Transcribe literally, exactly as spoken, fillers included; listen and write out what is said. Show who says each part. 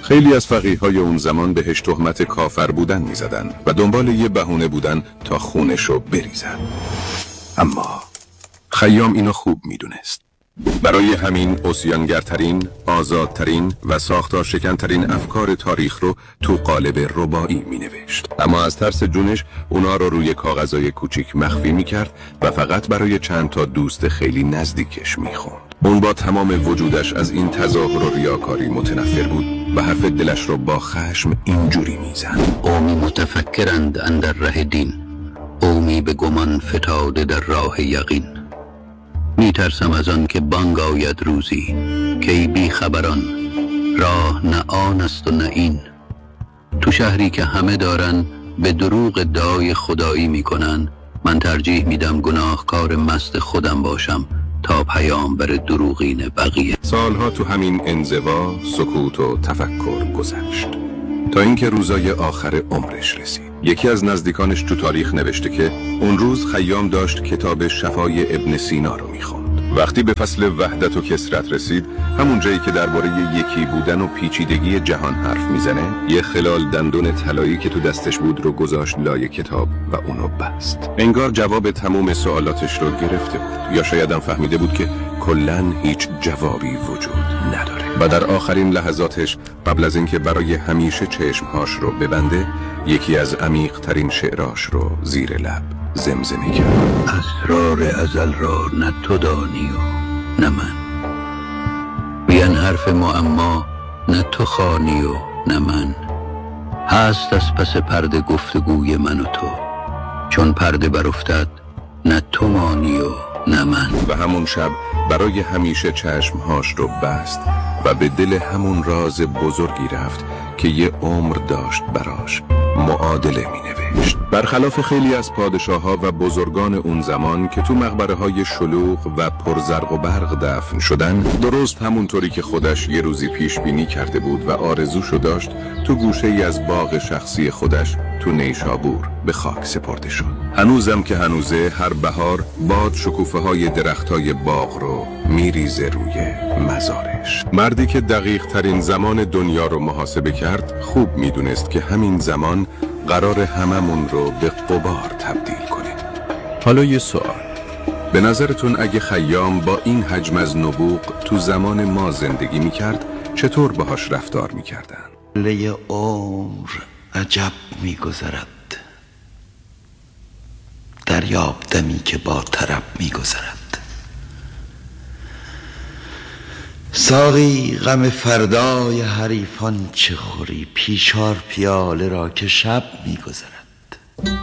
Speaker 1: خیلی از فقیهای اون زمان بهش تهمت کافر بودن میزدن و دنبال یه بهونه بودن تا خونشو بریزن. اما خیام اینو خوب میدونست. برای همین عصیانگرترین، آزادترین و ساختار شکنترین افکار تاریخ رو تو قالب رباعی می نوشت. اما از ترس جونش اونا رو روی کاغذهای کوچیک مخفی می کرد و فقط برای چند تا دوست خیلی نزدیکش می خوند. اون با تمام وجودش از این تظاهر و ریاکاری متنفر بود و حرف دلش رو با خشم اینجوری می زد:
Speaker 2: قومی متفکرند اندر ره دین، قومی به گمان فتاده در راه یقین. می ترسم از آن که بانگ آید روزی، که ای بی خبران راه نه آن است و نه این. تو شهری که همه دارن به دروغ دعای خدایی می کنن، من ترجیح میدم گناهکار مست خودم باشم تا پیامبر دروغین بقیه.
Speaker 1: سالها تو همین انزوا، سکوت و تفکر گذشت تا اینکه روزای آخر عمرش رسید. یکی از نزدیکانش تو تاریخ نوشته که اون روز خیام داشت کتاب شفای ابن سینا رو میخوند. وقتی به فصل وحدت و کثرت رسید، همون جایی که درباره یکی بودن و پیچیدگی جهان حرف میزنه، یه خلال دندون طلایی که تو دستش بود رو گذاشت لای کتاب و اونو بست. انگار جواب تمام سوالاتش رو گرفته بود، یا شاید هم فهمیده بود که کلاً هیچ جوابی وجود نداره. و در آخرین لحظاتش قبل از اینکه برای همیشه چشمهاش رو ببنده، یکی از عمیق ترین شعراش رو زیر لب زمزمه کرد:
Speaker 2: اسرار ازل را نه تو دانی و نه من، بیان حرف معما نه تو خوانی و نه من. هست از پس پرده گفتگوی من و تو، چون پرده برافتد نه تو مانی و نه من.
Speaker 1: و همون شب برای همیشه چشمهاش رو بست و به دل همون راز بزرگی رفت که یه عمر داشت براش معادله می نوشت. برخلاف خیلی از پادشاه‌ها و بزرگان اون زمان که تو مقبره های شلوغ و پرزرق و برق دفن شدن، درست همونطوری که خودش یه روزی پیش بینی کرده بود و آرزوشو داشت، تو گوشه ای از باغ شخصی خودش تو نیشابور به خاک سپرده شد. هنوزم که هنوزه، هر بهار باد شکوفه های درخت های باغ رو میریزه روی مزارش. مردی که دقیق ترین زمان دنیا رو محاسبه کرد، خوب میدونست که همین زمان قرار هممون رو به غبار تبدیل کنه. حالا یه سوال: به نظرتون اگه خیام با این حجم از نبوغ تو زمان ما زندگی میکرد، چطور باهاش رفتار میکردن؟
Speaker 3: لی عمر عجب میگذرد، دریاب دمی که با طرب میگذرد. ساقی غم فردای حریفان چه خوری، پیشار پیاله را که شب میگذرد.